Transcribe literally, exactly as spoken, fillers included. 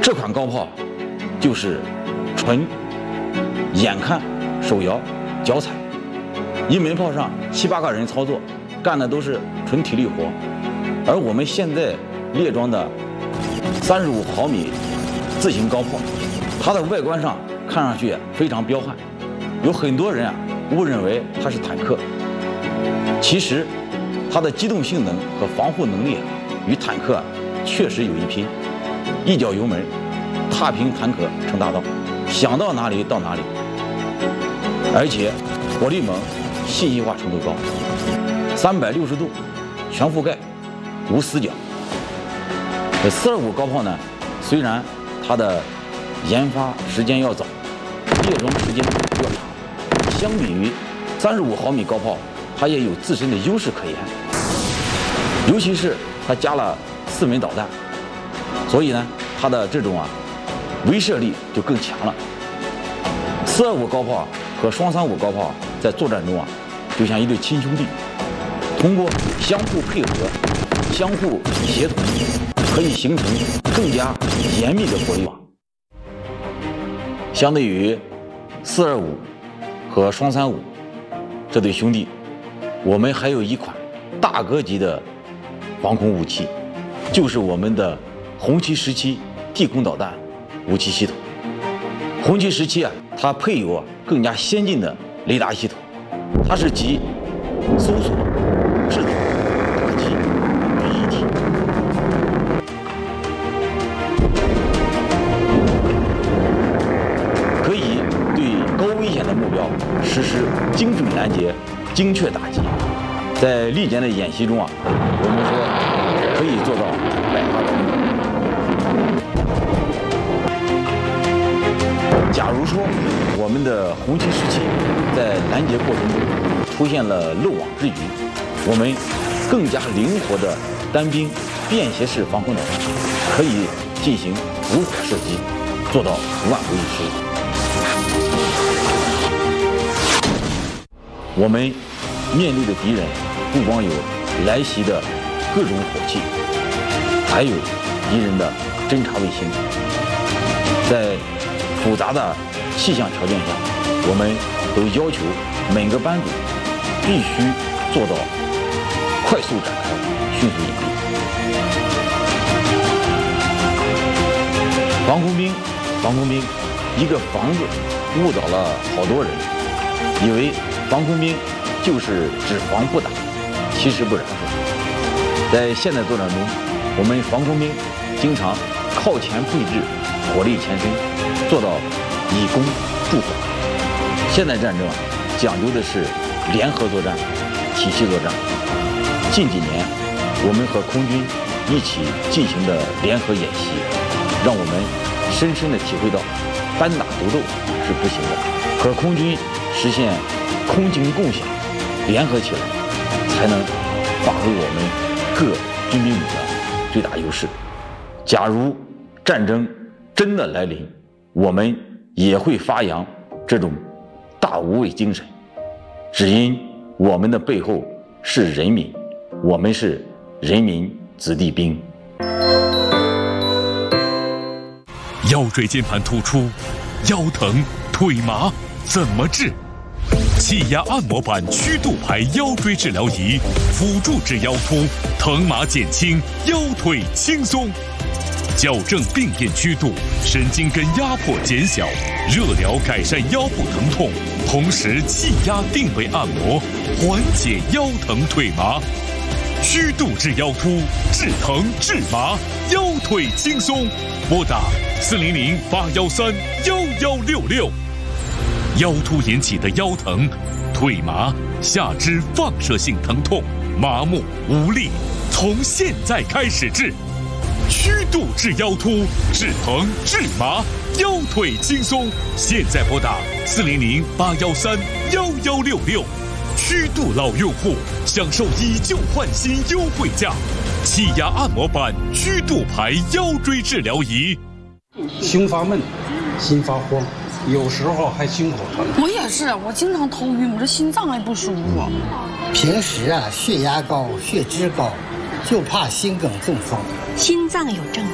这款高炮就是纯眼看手摇脚踩，一门炮上七八个人操作，干的都是纯体力活。而我们现在列装的三十五毫米自行高炮，它的外观上看上去非常彪悍，有很多人啊误认为它是坦克，其实它的机动性能和防护能力与坦克确实有一拼，一脚油门踏平坦克成大道，想到哪里到哪里，而且火力猛，信息化程度高，三百六十度全覆盖，无死角。四二五高炮呢，虽然它的研发时间要早，列装时间要长，相比于三十五毫米高炮，它也有自身的优势可言。尤其是它加了四门导弹，所以呢，它的这种啊威慑力就更强了。四二五高炮和双三五高炮在作战中啊，就像一对亲兄弟，通过相互配合、相互协同，可以形成更加严密的火力网。相对于四二五和双三五这对兄弟，我们还有一款大哥级的防空武器，就是我们的红旗十七地空导弹武器系统。红旗十七啊，它配有啊更加先进的雷达系统，它是集搜索、制导、打击于一体。可以对高危险的目标实施精准拦截、精确打击。在历年的演习中啊，我们说可以做到百发百中。假如说我们的红旗十七在拦截过程中出现了漏网之鱼，我们更加灵活的单兵便携式防空导弹可以进行无火射击，做到万无一失。我们面对的敌人不光有来袭的各种火器，还有敌人的侦察卫星。在复杂的气象条件下，我们都要求每个班组必须做到快速展开、迅速隐蔽。防空兵，防空兵，一个防字误导了好多人，以为防空兵就是只防不打，其实不然。在现代作战中，我们防空兵经常靠前配置火力前身，做到以攻助火。现代战争讲究的是联合作战、体系作战。近几年，我们和空军一起进行的联合演习，让我们深深地体会到单打独斗是不行的，和空军实现空警共享，联合起来，才能发挥我们各军兵旅的最大优势。假如战争真的来临，我们也会发扬这种大无畏精神，只因我们的背后是人民，我们是人民子弟兵。 腰椎间盘突出，腰疼腿麻怎么治？气压按摩板曲度牌腰椎治疗仪，辅助治腰突，疼麻减轻，腰腿轻松。矫正病变曲度，神经根压迫减小，热疗改善腰部疼痛，同时气压定位按摩，缓解腰疼腿麻。曲度治腰突，治疼治麻，腰腿轻松。拨打四零零八幺三幺幺六六。腰突引起的腰疼、腿麻、下肢放射性疼痛、麻木无力，从现在开始治。曲度治腰突，治疼治麻，腰腿轻松。现在拨打四零零八幺三幺幺六六。曲度老用户享受以旧换新优惠价，气压按摩板曲度牌腰椎治疗仪。 胸发闷，心发慌，有时候还心口疼。 我也是，我经常头晕，我这心脏还不舒服。 平时啊，血压高，血脂高，就怕心梗中风。 心脏有症